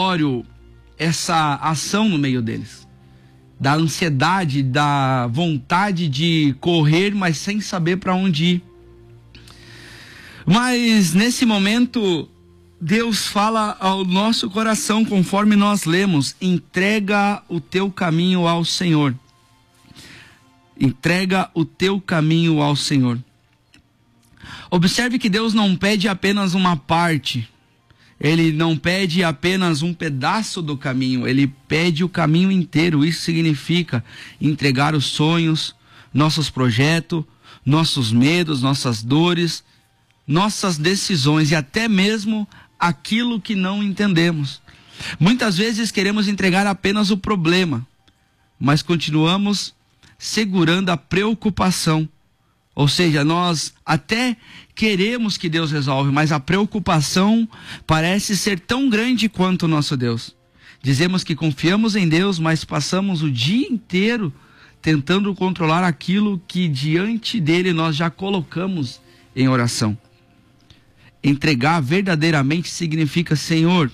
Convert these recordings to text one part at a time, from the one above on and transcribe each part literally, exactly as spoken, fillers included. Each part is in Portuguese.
notório essa ação no meio deles, da ansiedade, da vontade de correr, mas sem saber para onde ir. Mas nesse momento, Deus fala ao nosso coração, conforme nós lemos: entrega o teu caminho ao Senhor. Entrega o teu caminho ao Senhor. Observe que Deus não pede apenas uma parte. Ele não pede apenas um pedaço do caminho. Ele pede o caminho inteiro. Isso significa entregar os sonhos, nossos projetos, nossos medos, nossas dores, nossas decisões e até mesmo aquilo que não entendemos. Muitas vezes queremos entregar apenas o problema, mas continuamos segurando a preocupação. Ou seja, nós até queremos que Deus resolva, mas a preocupação parece ser tão grande quanto o nosso Deus. Dizemos que confiamos em Deus, mas passamos o dia inteiro tentando controlar aquilo que diante dele nós já colocamos em oração. Entregar verdadeiramente significa: Senhor,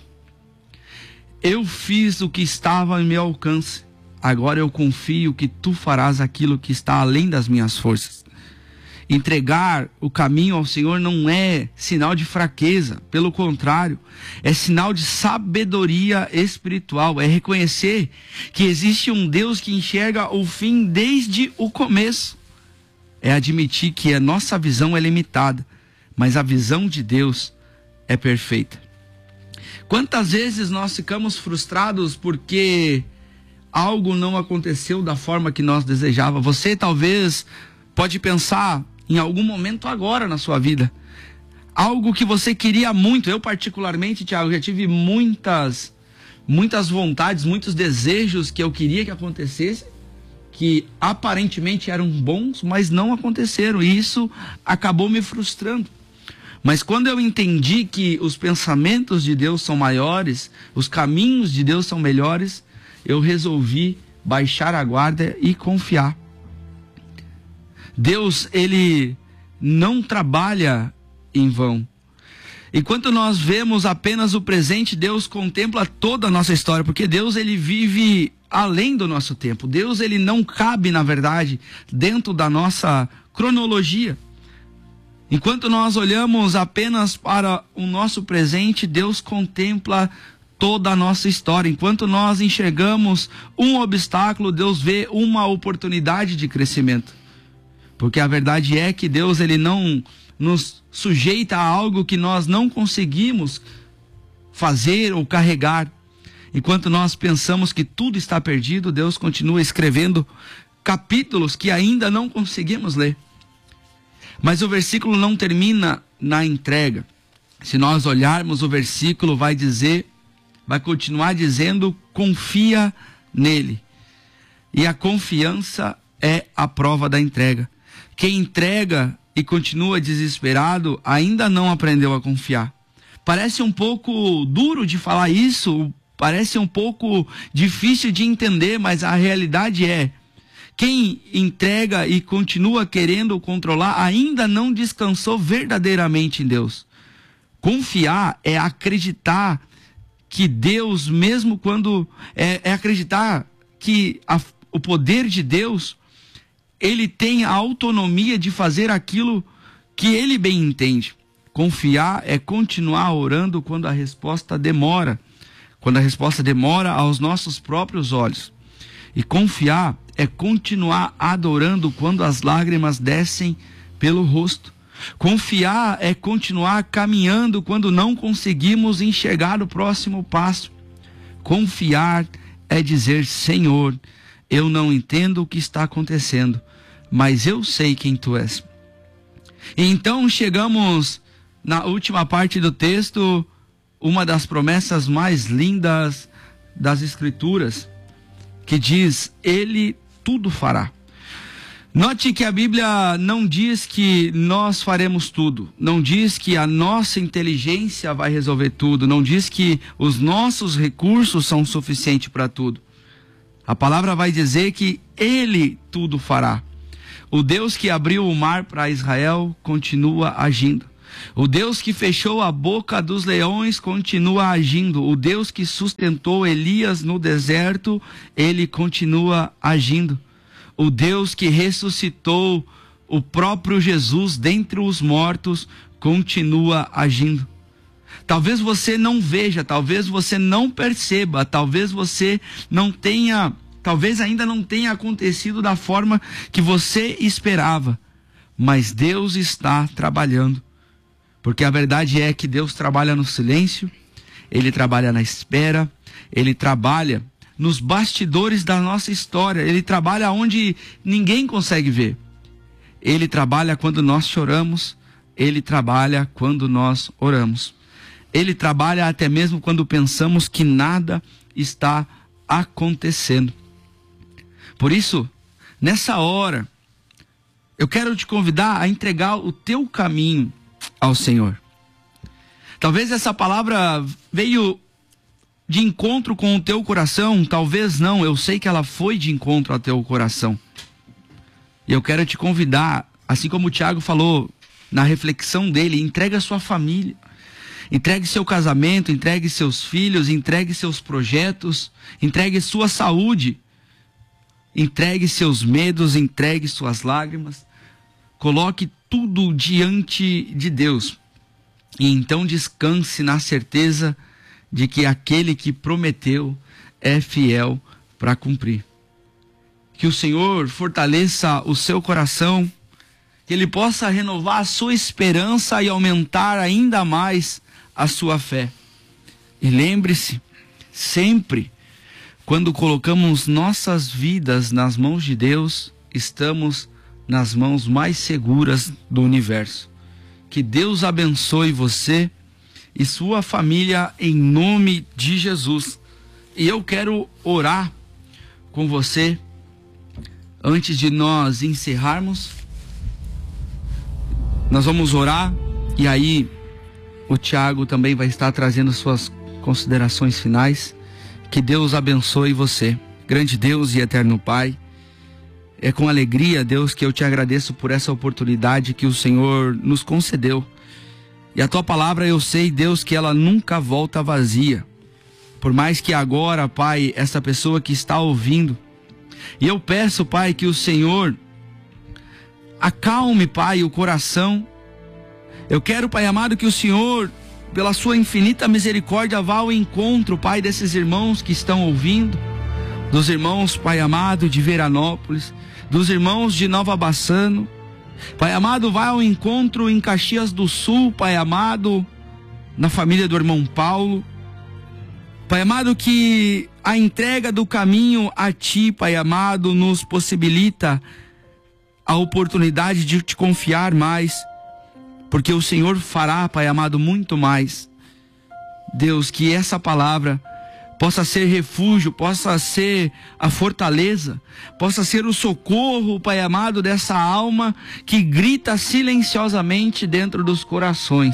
eu fiz o que estava em meu alcance. Agora eu confio que tu farás aquilo que está além das minhas forças. Entregar o caminho ao Senhor não é sinal de fraqueza, pelo contrário, é sinal de sabedoria espiritual. É reconhecer que existe um Deus que enxerga o fim desde o começo. É admitir que a nossa visão é limitada, mas a visão de Deus é perfeita. Quantas vezes nós ficamos frustrados porque algo não aconteceu da forma que nós desejávamos? Você talvez pode pensar em algum momento agora na sua vida, algo que você queria muito. Eu particularmente, Tiago, já tive muitas, muitas vontades, muitos desejos que eu queria que acontecesse, que aparentemente eram bons, mas não aconteceram, e isso acabou me frustrando. Mas quando eu entendi que os pensamentos de Deus são maiores, os caminhos de Deus são melhores, eu resolvi baixar a guarda e confiar. Deus, ele não trabalha em vão. Enquanto nós vemos apenas o presente, Deus contempla toda a nossa história, porque Deus, ele vive além do nosso tempo. Deus, ele não cabe, na verdade, dentro da nossa cronologia. Enquanto nós olhamos apenas para o nosso presente, Deus contempla toda a nossa história. Enquanto nós enxergamos um obstáculo, Deus vê uma oportunidade de crescimento. Porque a verdade é que Deus, ele não nos sujeita a algo que nós não conseguimos fazer ou carregar. Enquanto nós pensamos que tudo está perdido, Deus continua escrevendo capítulos que ainda não conseguimos ler. Mas o versículo não termina na entrega. Se nós olharmos o versículo, vai dizer, vai continuar dizendo: confia nele. E a confiança é a prova da entrega. Quem entrega e continua desesperado ainda não aprendeu a confiar. Parece um pouco duro de falar isso, parece um pouco difícil de entender, mas a realidade é: quem entrega e continua querendo controlar ainda não descansou verdadeiramente em Deus. Confiar é acreditar que Deus, mesmo quando é, é acreditar que a, o poder de Deus, ele tem a autonomia de fazer aquilo que ele bem entende. Confiar é continuar orando quando a resposta demora. Quando a resposta demora aos nossos próprios olhos. E confiar é continuar adorando quando as lágrimas descem pelo rosto. Confiar é continuar caminhando quando não conseguimos enxergar o próximo passo. Confiar é dizer: Senhor, eu não entendo o que está acontecendo, mas eu sei quem tu és. E então chegamos na última parte do texto, uma das promessas mais lindas das Escrituras, que diz: Ele tudo fará. Note que a Bíblia não diz que nós faremos tudo, não diz que a nossa inteligência vai resolver tudo, não diz que os nossos recursos são suficientes para tudo. A palavra vai dizer que Ele tudo fará. O Deus que abriu o mar para Israel continua agindo. O Deus que fechou a boca dos leões continua agindo. O Deus que sustentou Elias no deserto, ele continua agindo. O Deus que ressuscitou o próprio Jesus dentre os mortos, continua agindo. Talvez você não veja, talvez você não perceba, talvez você não tenha, talvez ainda não tenha acontecido da forma que você esperava. Mas Deus está trabalhando. Porque a verdade é que Deus trabalha no silêncio, Ele trabalha na espera, Ele trabalha nos bastidores da nossa história, Ele trabalha onde ninguém consegue ver. Ele trabalha quando nós choramos, Ele trabalha quando nós oramos. Ele trabalha até mesmo quando pensamos que nada está acontecendo. Por isso, nessa hora, eu quero te convidar a entregar o teu caminho ao Senhor. Talvez essa palavra veio de encontro com o teu coração, talvez não, eu sei que ela foi de encontro ao teu coração. E eu quero te convidar, assim como o Tiago falou na reflexão dele, entregue a sua família, entregue seu casamento, entregue seus filhos, entregue seus projetos, entregue sua saúde, entregue seus medos, entregue suas lágrimas, coloque tudo diante de Deus e então descanse na certeza de que aquele que prometeu é fiel para cumprir. Que o Senhor fortaleça o seu coração, que Ele possa renovar a sua esperança e aumentar ainda mais a sua fé. E lembre-se, sempre, quando colocamos nossas vidas nas mãos de Deus, estamos nas mãos mais seguras do universo. Que Deus abençoe você e sua família em nome de Jesus. E eu quero orar com você antes de nós encerrarmos. Nós vamos orar e aí o Tiago também vai estar trazendo suas considerações finais. Que Deus abençoe você. Grande Deus e eterno Pai, é com alegria, Deus, que eu te agradeço por essa oportunidade que o Senhor nos concedeu. E a tua palavra, eu sei, Deus, que ela nunca volta vazia. Por mais que agora, Pai, essa pessoa que está ouvindo, e eu peço, Pai, que o Senhor acalme, Pai, o coração. Eu quero, Pai amado, que o Senhor, pela sua infinita misericórdia, vá ao encontro, Pai, desses irmãos que estão ouvindo, dos irmãos, Pai amado, de Veranópolis, dos irmãos de Nova Bassano. Pai amado, vai ao encontro em Caxias do Sul, Pai amado, na família do irmão Paulo. Pai amado, que a entrega do caminho a Ti, Pai amado, nos possibilita a oportunidade de te confiar mais, porque o Senhor fará, Pai amado, muito mais. Deus, que essa palavra possa ser refúgio, possa ser a fortaleza, possa ser o socorro, Pai amado, dessa alma que grita silenciosamente dentro dos corações.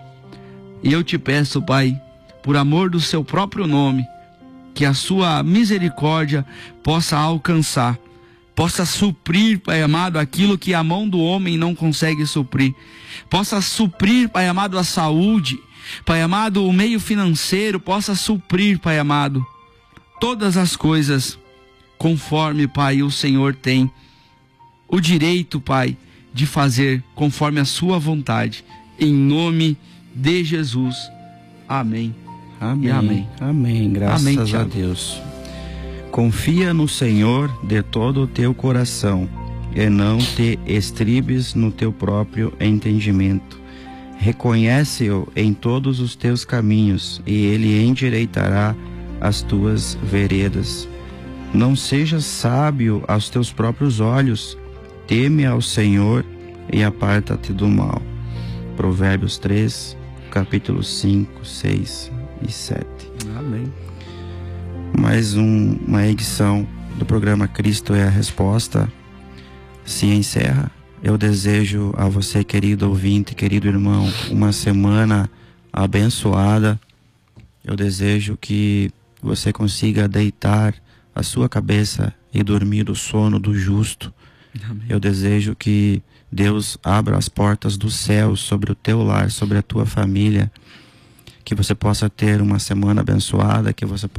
E eu te peço, Pai, por amor do seu próprio nome, que a sua misericórdia possa alcançar, possa suprir, Pai amado, aquilo que a mão do homem não consegue suprir, possa suprir, Pai amado, a saúde, Pai amado, o meio financeiro, possa suprir, Pai amado, todas as coisas, conforme, Pai, o Senhor tem o direito, Pai, de fazer conforme a sua vontade, em nome de Jesus. Amém. Amém. E amém. Amém. Graças Amém, a Thiago. Deus. Confia no Senhor de todo o teu coração e não te estribes no teu próprio entendimento. Reconhece-o em todos os teus caminhos e ele endireitará as tuas veredas. Não sejas sábio aos teus próprios olhos, teme ao Senhor e aparta-te do mal. Provérbios três, capítulos cinco, seis e sete. Amém. Mais um, uma edição do programa Cristo é a Resposta se encerra. Eu desejo a você, querido ouvinte, querido irmão, uma semana abençoada. Eu desejo que você consiga deitar a sua cabeça e dormir o sono do justo. Amém. Eu desejo que Deus abra as portas do céu sobre o teu lar, sobre a tua família, que você possa ter uma semana abençoada, que você